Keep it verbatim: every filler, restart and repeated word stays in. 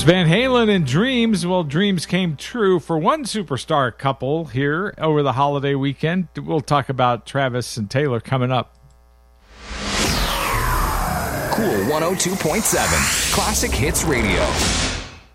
Van Halen and Dreams. Well, dreams came true for one superstar couple here over the holiday weekend. We'll talk about Travis and Taylor coming up. Cool one oh two point seven Classic Hits Radio.